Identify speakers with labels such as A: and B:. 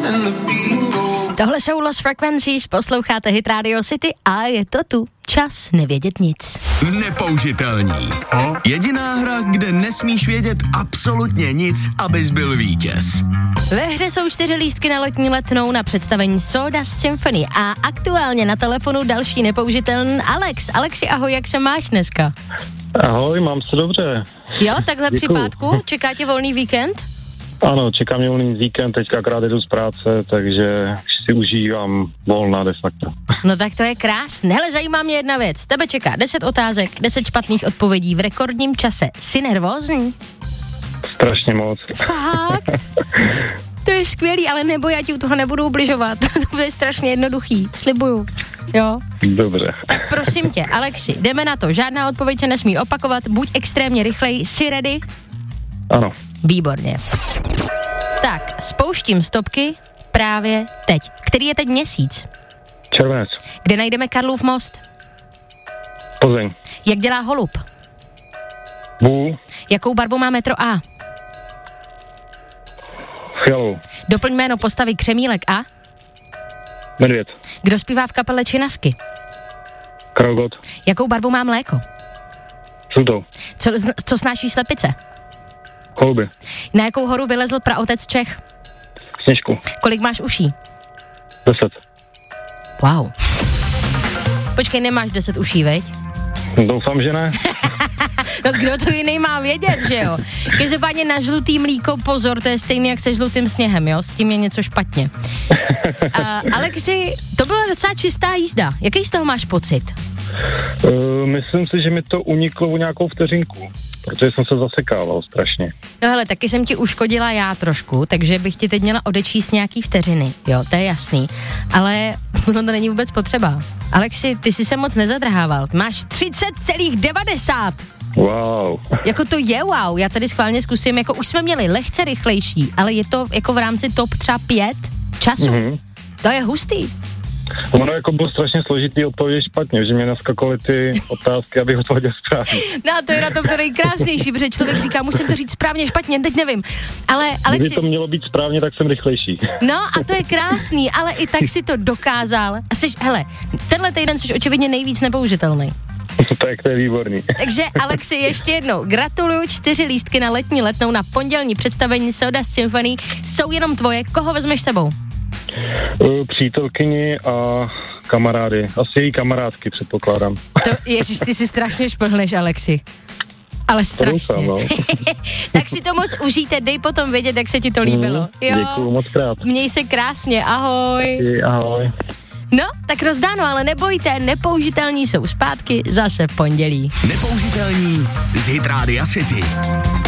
A: Tohle jsou Lost Frequencies, posloucháte Hit Radio City a je to tu. Čas nevědět nic.
B: Nepoužitelní. Jediná hra, kde nesmíš vědět absolutně nic, abys byl vítěz.
A: Ve hře jsou 4 lístky na letní letnou na představení Soda Symphony a aktuálně na telefonu další nepoužitelný Alex. Alexi, ahoj, jak se máš dneska?
C: Ahoj, mám se dobře.
A: Jo, takhle
C: Děkuju.
A: při pátku? Čeká tě volný víkend?
C: Ano, čeká mě volný víkend, teďka akorát jdu z práce, takže si užívám volna de facto.
A: No tak to je krásné. Hele, zajímá mě jedna věc. Tebe čeká 10 otázek, 10 špatných odpovědí v rekordním čase. Jsi nervózní?
C: Strašně moc.
A: Fakt? To je skvělý, ale nebo já ti u toho nebudu ubližovat. To je strašně jednoduchý, slibuju. Jo?
C: Dobře.
A: Tak prosím tě, Alexi, jdeme na to. Žádná odpověď se nesmí opakovat, buď extrémně rychlej. Jsi ready?
C: Ano.
A: Výborně. Tak, spouštím stopky právě teď. Který je teď měsíc?
C: Červenec.
A: Kde najdeme Karlův most?
C: Plzeň.
A: Jak dělá holub?
C: Bůl.
A: Jakou barvu má metro A?
C: Fialovou.
A: Doplň jméno postavy Křemílek a?
C: Medvěd.
A: Kdo zpívá v kapele Činasky?
C: Kraugot.
A: Jakou barvu má mléko?
C: Žlutou.
A: Co snáší slepice?
C: Holuby.
A: Na jakou horu vylezl praotec Čech?
C: Sněžku.
A: Kolik máš uší?
C: 10.
A: Wow. Počkej, nemáš 10 uší, veď?
C: Doufám, že ne.
A: No kdo to jiný má vědět, že jo? Každopádně na žlutý mlíko pozor, to je stejný jak se žlutým sněhem, jo? S tím je něco špatně. Alexi, to byla docela čistá jízda. Jaký z toho máš pocit?
C: Myslím si, že mi to uniklo o nějakou vteřinku, protože jsem se zasekával strašně.
A: No hele, taky jsem ti uškodila já trošku, takže bych ti teď měla odečíst nějaký vteřiny, jo, to je jasný. Ale ono to není vůbec potřeba. Alexi, ty jsi se moc nezadrhával, máš 30,90.
C: Wow.
A: Jako to je wow, já tady schválně zkusím, jako už jsme měli lehce rychlejší, ale je to jako v rámci top třeba 5 času. Mm-hmm. To je hustý.
C: Ono jako bylo strašně složitý odpovědět špatně, že mě naskakovaly ty otázky, abych odpověděl správně.
A: No to je na tom to nejkrásnější, protože člověk říká, musím to říct správně, špatně, teď nevím. Ale Alexi...
C: Kdyby to mělo být správně, tak jsem rychlejší.
A: No a to je krásný, ale i tak si to dokázal. Hele, tenhle týden jsi očividně nejvíc nepoužitelný.
C: Tak to je výborný.
A: Takže Alexi, ještě jednou gratuluju, 4 lístky na letní letnou na pondělní představení Soda Symphony jsou jenom tvoje. Koho vezmeš sebou?
C: Přítelkyni a kamarády. Asi její kamarádky, předpokládám.
A: Ježiš, ty si strašně šplhneš, Alexi. Ale strašně.
C: Doufám, no.
A: Tak si to moc užijte, dej potom vědět, jak se ti to líbilo. Jo?
C: Děkuju moc krát.
A: Měj se krásně, ahoj.
C: Ahoj.
A: No, tak rozdáno, ale nebojte, nepoužitelní jsou zpátky zase v pondělí.
B: Nepoužitelní z Hit Rádia City.